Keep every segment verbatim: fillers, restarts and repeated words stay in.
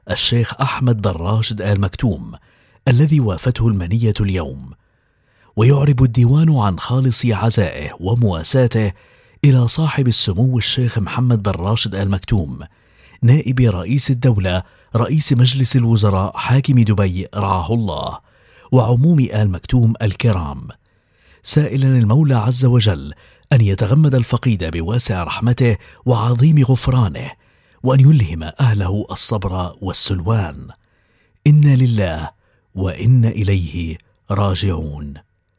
الشيخ أحمد بن راشد آل مكتوم الذي وافته المنية اليوم. ويعرب الديوان عن خالص عزائه ومواساته إلى صاحب السمو الشيخ محمد بن راشد آل مكتوم نائب رئيس الدولة رئيس مجلس الوزراء حاكم دبي رعاه الله، وعموم آل مكتوم الكرام، سائلا المولى عز وجل أن يتغمد الفقيد بواسع رحمته وعظيم غفرانه، وأن يلهم أهله الصبر والسلوان. إنا لله وإنا إليه راجعون.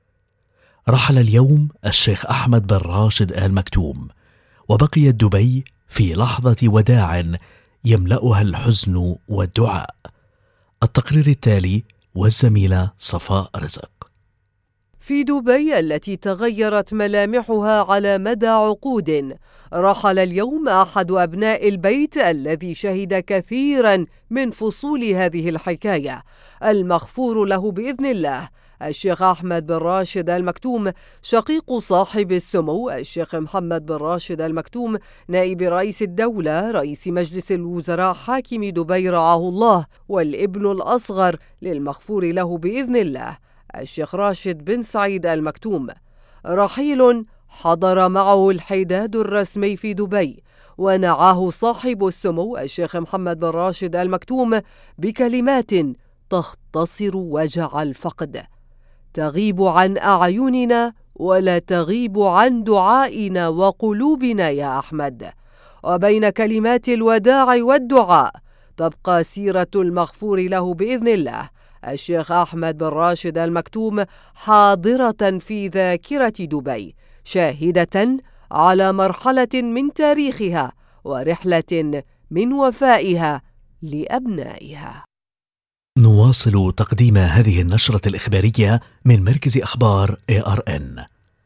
رحل اليوم الشيخ أحمد بن راشد آل مكتوم، وبقيت دبي في لحظة وداع يملأها الحزن والدعاء. التقرير التالي والزميلة صفاء رزق. في دبي التي تغيرت ملامحها على مدى عقود، رحل اليوم أحد أبناء البيت الذي شهد كثيرا من فصول هذه الحكاية، المغفور له بإذن الله، الشيخ أحمد بن راشد آل مكتوم، شقيق صاحب السمو الشيخ محمد بن راشد آل مكتوم نائب رئيس الدولة رئيس مجلس الوزراء حاكم دبي رعاه الله، والابن الأصغر للمغفور له بإذن الله الشيخ راشد بن سعيد آل مكتوم. رحيل حضر معه الحداد الرسمي في دبي، ونعاه صاحب السمو الشيخ محمد بن راشد آل مكتوم بكلمات تختصر وجع الفقد: تغيب عن أعيننا ولا تغيب عن دعائنا وقلوبنا يا أحمد. وبين كلمات الوداع والدعاء تبقى سيرة المغفور له بإذن الله الشيخ أحمد بن راشد آل مكتوم حاضرة في ذاكرة دبي، شاهدة على مرحلة من تاريخها ورحلة من وفائها لأبنائها. نواصل تقديم هذه النشرة الإخبارية من مركز أخبار إيه آر إن.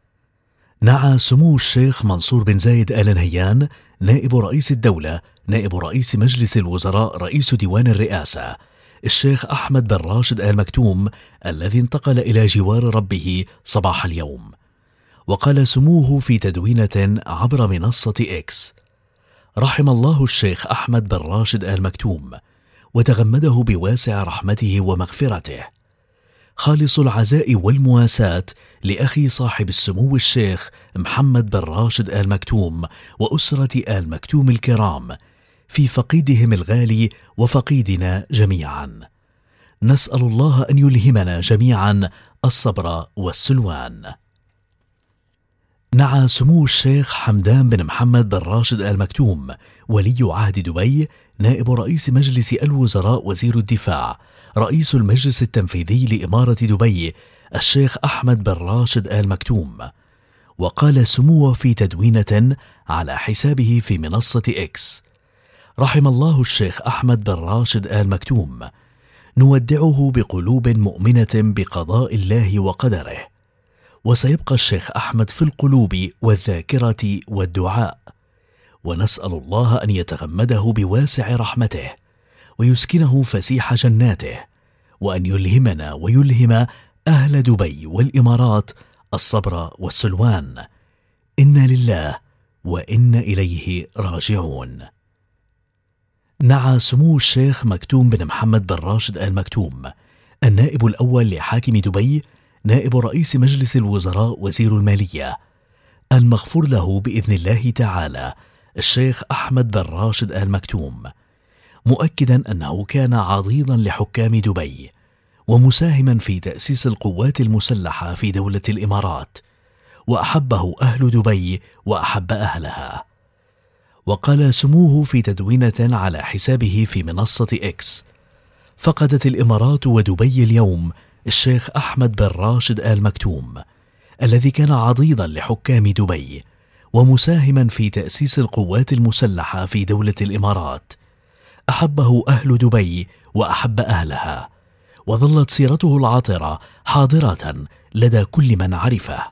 نعى سمو الشيخ منصور بن زايد آل نهيان نائب رئيس الدولة نائب رئيس مجلس الوزراء رئيس ديوان الرئاسة الشيخ أحمد بن راشد آل مكتوم الذي انتقل إلى جوار ربه صباح اليوم. وقال سموه في تدوينة عبر منصة إكس: رحم الله الشيخ أحمد بن راشد آل مكتوم وتغمده بواسع رحمته ومغفرته. خالص العزاء والمواساة لأخي صاحب السمو الشيخ محمد بن راشد آل مكتوم وأسرة آل مكتوم الكرام في فقيدهم الغالي وفقيدنا جميعا. نسأل الله أن يلهمنا جميعا الصبر والسلوان. نعى سمو الشيخ حمدان بن محمد بن راشد آل مكتوم ولي عهد دبي نائب رئيس مجلس الوزراء وزير الدفاع رئيس المجلس التنفيذي لإمارة دبي الشيخ أحمد بن راشد آل مكتوم. وقال سموه في تدوينة على حسابه في منصة إكس: رحم الله الشيخ أحمد بن راشد آل مكتوم، نودعه بقلوب مؤمنة بقضاء الله وقدره، وسيبقى الشيخ أحمد في القلوب والذاكرة والدعاء، ونسأل الله أن يتغمده بواسع رحمته ويسكنه فسيح جناته، وأن يلهمنا ويلهم أهل دبي والإمارات الصبر والسلوان. إنا لله وإنا إليه راجعون. نعى سمو الشيخ مكتوم بن محمد بن راشد آل مكتوم النائب الأول لحاكم دبي نائب رئيس مجلس الوزراء وزير المالية المغفور له بإذن الله تعالى الشيخ أحمد بن راشد آل مكتوم، مؤكدا أنه كان عضيضا لحكام دبي ومساهما في تأسيس القوات المسلحة في دولة الإمارات، وأحبه أهل دبي وأحب أهلها. وقال سموه في تدوينة على حسابه في منصة إكس: فقدت الإمارات ودبي اليوم الشيخ أحمد بن راشد آل مكتوم الذي كان عضيضا لحكام دبي ومساهما في تأسيس القوات المسلحة في دولة الإمارات، أحبه أهل دبي وأحب أهلها، وظلت سيرته العطرة حاضرة لدى كل من عرفه.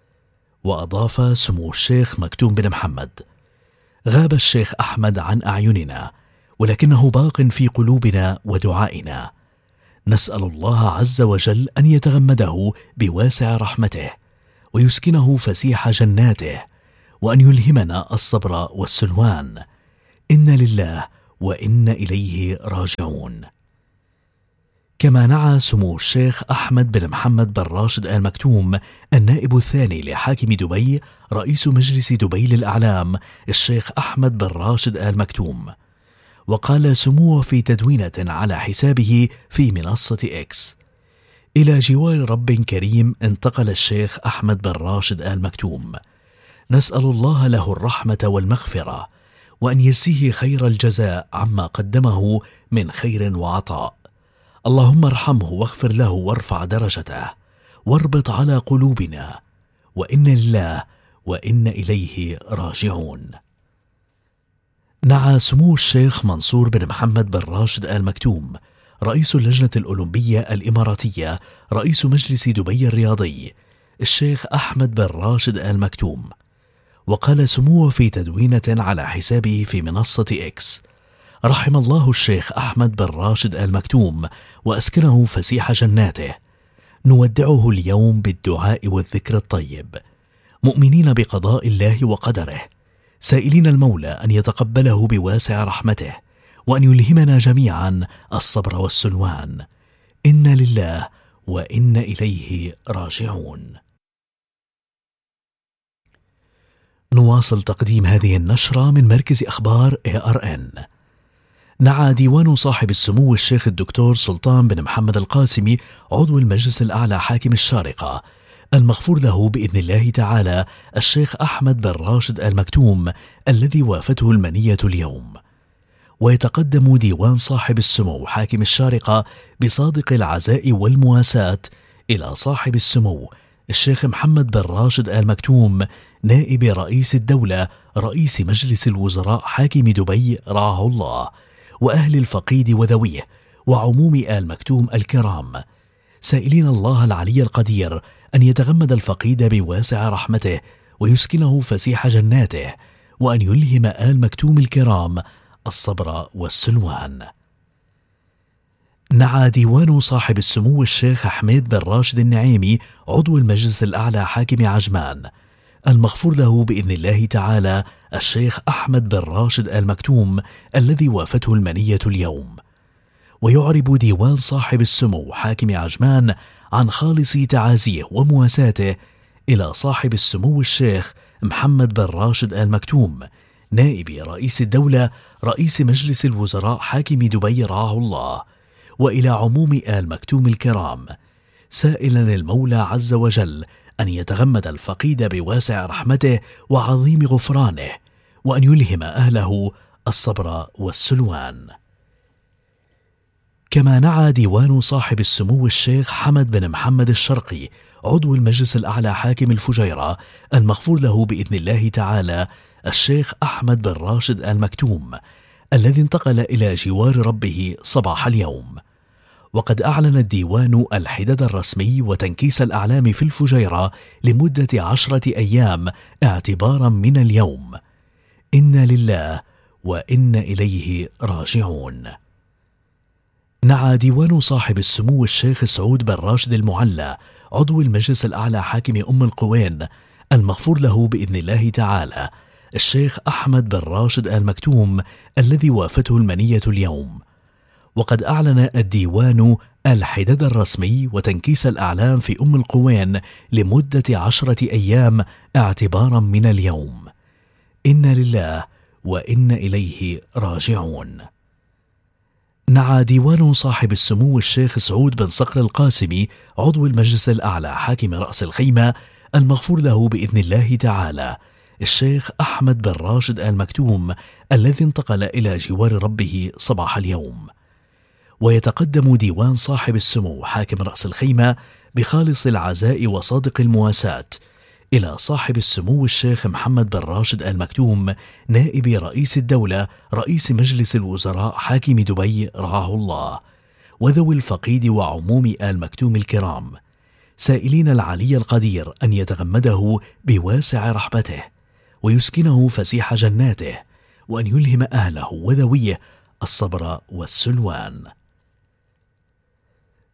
وأضاف سمو الشيخ مكتوم بن محمد: غاب الشيخ أحمد عن أعيننا ولكنه باق في قلوبنا ودعائنا. نسأل الله عز وجل أن يتغمده بواسع رحمته ويسكنه فسيح جناته، وأن يلهمنا الصبر والسلوان. إنا لله وإنا إليه راجعون. كما نعى سمو الشيخ أحمد بن محمد بن راشد آل مكتوم النائب الثاني لحاكم دبي رئيس مجلس دبي للأعلام الشيخ أحمد بن راشد آل مكتوم. وقال سموه في تدوينة على حسابه في منصة إكس: إلى جوار رب كريم انتقل الشيخ أحمد بن راشد آل مكتوم، نسأل الله له الرحمة والمغفرة، وأن يجزيه خير الجزاء عما قدمه من خير وعطاء. اللهم ارحمه واغفر له وارفع درجته واربط على قلوبنا، وإنا لله وإنا إليه راجعون. نعى سمو الشيخ منصور بن محمد بن راشد آل مكتوم رئيس اللجنة الأولمبية الإماراتية رئيس مجلس دبي الرياضي الشيخ أحمد بن راشد آل مكتوم. وقال سموه في تدوينة على حسابه في منصة إكس: رحم الله الشيخ أحمد بن راشد آل مكتوم وأسكنه فسيح جناته، نودعه اليوم بالدعاء والذكر الطيب، مؤمنين بقضاء الله وقدره، سائلين المولى أن يتقبله بواسع رحمته، وأن يلهمنا جميعا الصبر والسلوان. إنا لله وإنا إليه راجعون. نواصل تقديم هذه النشرة من مركز أخبار إيه آر إن. نعى ديوان صاحب السمو الشيخ الدكتور سلطان بن محمد القاسمي عضو المجلس الأعلى حاكم الشارقة المغفور له بإذن الله تعالى الشيخ أحمد بن راشد آل مكتوم الذي وافته المنية اليوم. ويتقدم ديوان صاحب السمو حاكم الشارقة بصادق العزاء والمواساة إلى صاحب السمو الشيخ محمد بن راشد آل مكتوم نائب رئيس الدولة رئيس مجلس الوزراء حاكم دبي رعاه الله، وأهل الفقيد وذويه وعموم آل مكتوم الكرام، سائلين الله العلي القدير أن يتغمد الفقيد بواسع رحمته ويسكنه فسيح جناته، وأن يلهم آل مكتوم الكرام الصبر والسلوان. نعى ديوان صاحب السمو الشيخ حميد بن راشد النعيمي عضو المجلس الأعلى حاكم عجمان المغفور له بإذن الله تعالى الشيخ أحمد بن راشد آل مكتوم الذي وافته المنية اليوم. ويعرب ديوان صاحب السمو حاكم عجمان عن خالص تعازيه ومواساته إلى صاحب السمو الشيخ محمد بن راشد آل مكتوم نائب رئيس الدولة رئيس مجلس الوزراء حاكم دبي رعاه الله، وإلى عموم آل مكتوم الكرام، سائلا المولى عز وجل أن يتغمد الفقيد بواسع رحمته وعظيم غفرانه، وأن يلهم أهله الصبر والسلوان. كما نعى ديوان صاحب السمو الشيخ حمد بن محمد الشرقي عضو المجلس الأعلى حاكم الفجيرة المغفور له بإذن الله تعالى الشيخ أحمد بن راشد آل مكتوم الذي انتقل إلى جوار ربه صباح اليوم. وقد أعلن الديوان الحداد الرسمي وتنكيس الأعلام في الفجيرة لمدة عشرة أيام اعتبارا من اليوم. إنا لله وإنا إليه راجعون. نعى ديوان صاحب السمو الشيخ سعود بن راشد المعلى عضو المجلس الأعلى حاكم أم القوين المغفور له بإذن الله تعالى الشيخ أحمد بن راشد آل مكتوم الذي وافته المنية اليوم. وقد أعلن الديوان الحداد الرسمي وتنكيس الأعلام في أم القوين لمدة عشرة أيام اعتبارا من اليوم. إنا لله وإنا إليه راجعون. نعى ديوان صاحب السمو الشيخ سعود بن صقر القاسمي عضو المجلس الأعلى حاكم رأس الخيمة المغفور له بإذن الله تعالى الشيخ أحمد بن راشد آل مكتوم الذي انتقل إلى جوار ربه صباح اليوم. ويتقدم ديوان صاحب السمو حاكم رأس الخيمة بخالص العزاء وصادق المواساة إلى صاحب السمو الشيخ محمد بن راشد آل مكتوم نائب رئيس الدولة رئيس مجلس الوزراء حاكم دبي رعاه الله، وذوي الفقيد وعموم آل مكتوم الكرام، سائلين العلي القدير أن يتغمده بواسع رحمته ويسكنه فسيح جناته، وأن يلهم أهله وذويه الصبر والسلوان.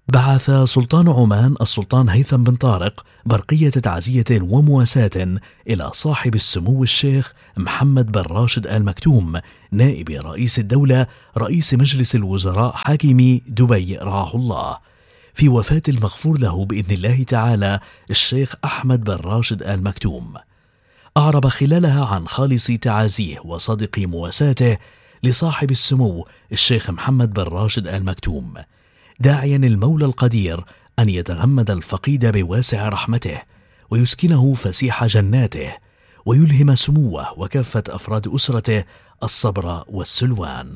بعث سلطان عمان السلطان هيثم بن طارق برقية تعزية ومواساة إلى صاحب السمو الشيخ محمد بن راشد آل مكتوم نائب رئيس الدولة رئيس مجلس الوزراء حاكم دبي رعاه الله، في وفاة المغفور له بإذن الله تعالى الشيخ أحمد بن راشد آل مكتوم. أعرب خلالها عن خالص تعازيه وصادق مواساته لصاحب السمو الشيخ محمد بن راشد آل مكتوم، داعيا المولى القدير أن يتغمد الفقيد بواسع رحمته ويسكنه فسيح جناته ويلهم سموه وكافة أفراد أسرته الصبر والسلوان.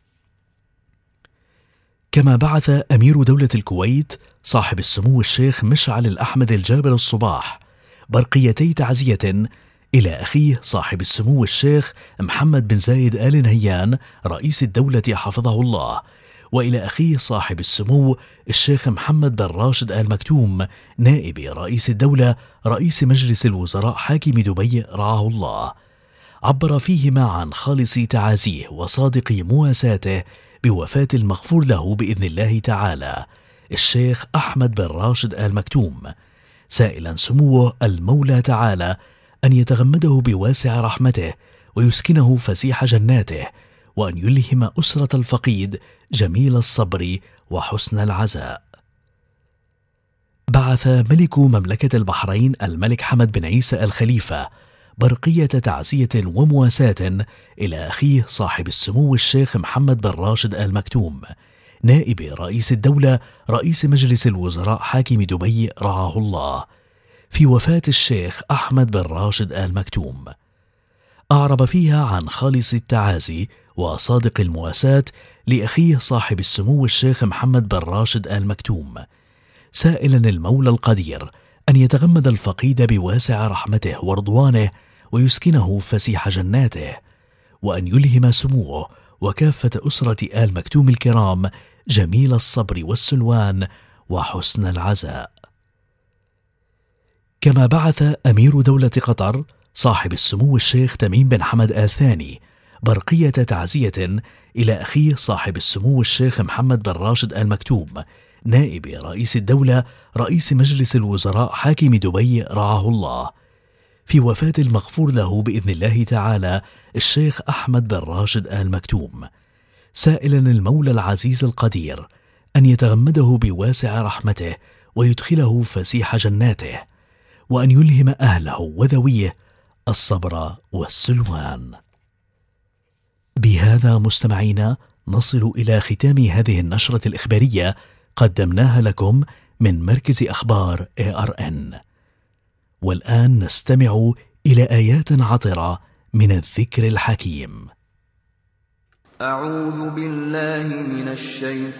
كما بعث أمير دولة الكويت صاحب السمو الشيخ مشعل الأحمد الجابر الصباح برقيتي تعزية إلى أخيه صاحب السمو الشيخ محمد بن زايد آل نهيان رئيس الدولة حفظه الله، وإلى أخيه صاحب السمو الشيخ محمد بن راشد آل مكتوم نائب رئيس الدولة رئيس مجلس الوزراء حاكم دبي رعاه الله. عبر فيهما عن خالص تعازيه وصادق مواساته بوفاة المغفور له بإذن الله تعالى الشيخ أحمد بن راشد آل مكتوم، سائلا سموه المولى تعالى أن يتغمده بواسع رحمته ويسكنه فسيح جناته، وأن يلهم أسرة الفقيد جميل الصبر وحسن العزاء. بعث ملك مملكة البحرين الملك حمد بن عيسى الخليفة برقية تعزية ومواساة إلى أخيه صاحب السمو الشيخ محمد بن راشد آل مكتوم نائب رئيس الدولة رئيس مجلس الوزراء حاكم دبي رعاه الله، في وفاة الشيخ أحمد بن راشد آل مكتوم. أعرب فيها عن خالص التعازي وصادق المواساة لأخيه صاحب السمو الشيخ محمد بن راشد آل مكتوم، سائلا المولى القدير أن يتغمد الفقيد بواسع رحمته ورضوانه ويسكنه فسيح جناته، وأن يلهم سموه وكافة أسرة آل مكتوم الكرام جميل الصبر والسلوان وحسن العزاء. كما بعث أمير دولة قطر صاحب السمو الشيخ تميم بن حمد آل ثاني برقية تعزية إلى أخيه صاحب السمو الشيخ محمد بن راشد آل مكتوم نائب رئيس الدولة رئيس مجلس الوزراء حاكم دبي رعاه الله، في وفاة المغفور له بإذن الله تعالى الشيخ أحمد بن راشد آل مكتوم، سائلا المولى العزيز القدير أن يتغمده بواسع رحمته ويدخله فسيح جناته، وأن يلهم أهله وذويه الصبر والسلوان. بهذا مستمعينا نصل إلى ختام هذه النشرة الإخبارية قدمناها لكم من مركز أخبار إيه آر إن. والآن نستمع إلى آيات عطرة من الذكر الحكيم. أعوذ بالله من الشيطان